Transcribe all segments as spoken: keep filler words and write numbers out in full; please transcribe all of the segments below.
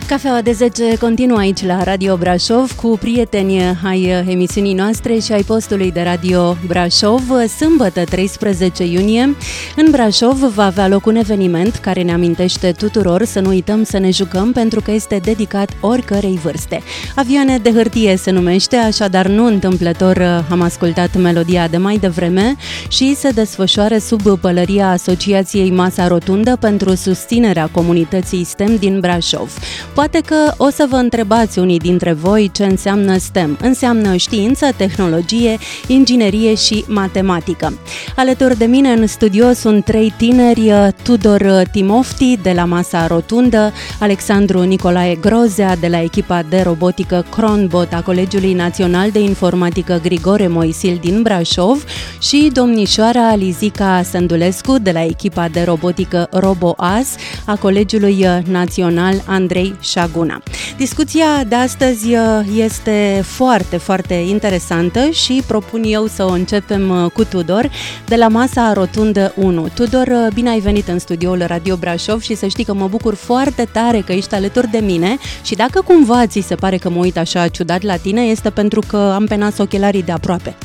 Cafeaua de zece continuă aici la Radio Brașov cu prieteni ai emisiunii noastre și ai postului de Radio Brașov. Sâmbătă, treisprezece iunie, în Brașov va avea loc un eveniment care ne amintește tuturor să nu uităm să ne jucăm, pentru că este dedicat oricărei vârste. Avioane de hârtie se numește, așadar nu întâmplător am ascultat melodia de mai devreme, și se desfășoară sub pălăria Asociației Masa Rotundă pentru susținerea comunității STEM din Brașov. Poate că o să vă întrebați unii dintre voi ce înseamnă STEM. Înseamnă știință, tehnologie, inginerie și matematică. Alături de mine în studio sunt trei tineri: Tudor Timofti de la Masa Rotundă, Alexandru Nicolae Grozea de la echipa de robotică Cronbot a Colegiului Național de Informatică Grigore Moisil din Brașov și domnișoara Lizica Sândulescu de la echipa de robotică RoboAS a Colegiului Național Andrei Șaguna. Discuția de astăzi este foarte, foarte interesantă și propun eu să o începem cu Tudor de la Masa Rotundă unu. Tudor, bine ai venit în studioul Radio Brașov și să știi că mă bucur foarte tare că ești alături de mine și dacă cumva ți se pare că mă uit așa ciudat la tine, este pentru că am pe nas ochelarii de aproape.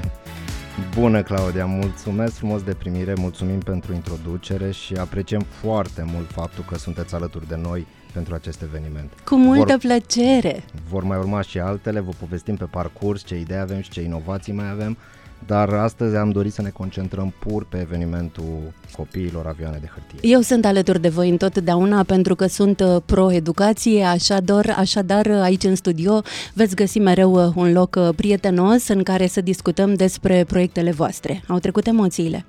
Bună, Claudia, mulțumesc frumos de primire, mulțumim pentru introducere și apreciem foarte mult faptul că sunteți alături de noi pentru acest eveniment. Cu multă vor, plăcere! Vor mai urma și altele, vă povestim pe parcurs ce idei avem și ce inovații mai avem, dar astăzi am dorit să ne concentrăm pur pe evenimentul copiilor avioane de hârtie. Eu sunt alături de voi întotdeauna pentru că sunt pro-educație, așadar, așadar aici în studio veți găsi mereu un loc prietenos în care să discutăm despre proiectele voastre. Au trecut emoțiile?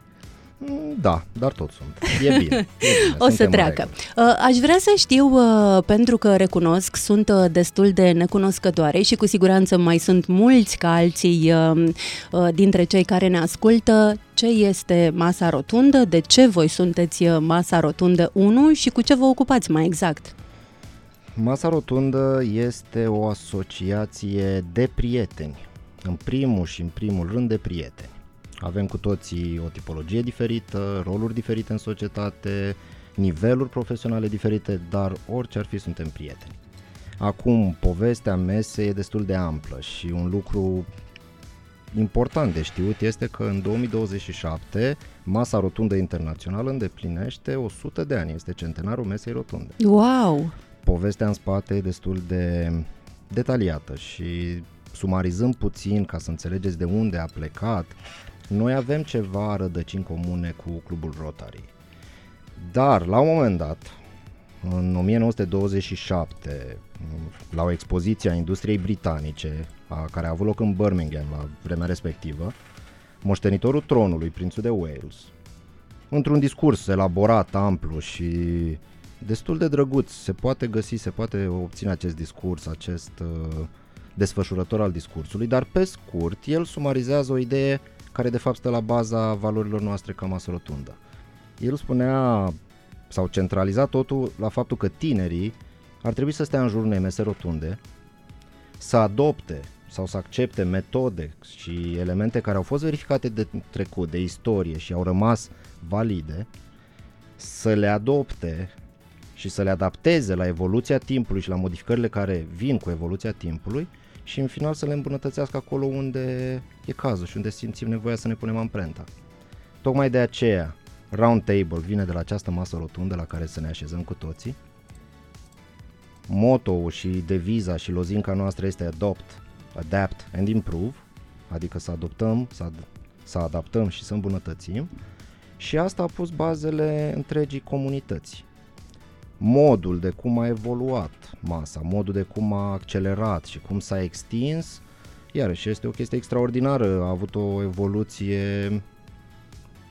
Da, dar tot sunt. E bine. E bine. O să treacă. Aș vrea să știu, pentru că recunosc, sunt destul de necunoscătoare și cu siguranță mai sunt mulți ca alții dintre cei care ne ascultă, ce este Masa Rotundă, de ce voi sunteți Masa Rotundă unu și cu ce vă ocupați mai exact? Masa Rotundă este o asociație de prieteni, în primul și în primul rând de prieteni. Avem cu toții o tipologie diferită, roluri diferite în societate, niveluri profesionale diferite, dar orice ar fi, suntem prieteni. Acum, povestea mesei e destul de amplă și un lucru important de știut este că în două mii douăzeci și șapte Masa Rotundă Internațională îndeplinește o sută de ani, este centenarul mesei rotunde. Wow! Povestea în spate e destul de detaliată și sumarizând puțin ca să înțelegeți de unde a plecat, noi avem ceva rădăcini comune cu Clubul Rotary. Dar, la un moment dat, în o mie nouă sute douăzeci și șapte, la o expoziție a industriei britanice, a, care a avut loc în Birmingham la vremea respectivă, moștenitorul tronului, prințul de Wales, într-un discurs elaborat, amplu și destul de drăguț, se poate găsi, se poate obține acest discurs, acest uh, desfășurător al discursului, dar pe scurt, el sumarizează o idee care de fapt stă la baza valorilor noastre ca Masă Rotundă. El spunea, sau centraliza totul la faptul că tinerii ar trebui să stea în jurul unei mese rotunde, să adopte sau să accepte metode și elemente care au fost verificate de trecut, de istorie și au rămas valide, să le adopte și să le adapteze la evoluția timpului și la modificările care vin cu evoluția timpului și în final să le îmbunătățească acolo unde e cazul și unde simțim nevoia să ne punem amprenta. Tocmai de aceea Round Table vine de la această masă rotundă la care să ne așezăm cu toții. Motto-ul și deviza și lozinca noastră este Adopt, Adapt and Improve, adică să adoptăm, să, ad- să adaptăm și să îmbunătățim, și asta a pus bazele întregii comunități. Modul de cum a evoluat masa, modul de cum a accelerat și cum s-a extins, iarăși este o chestie extraordinară, a avut o evoluție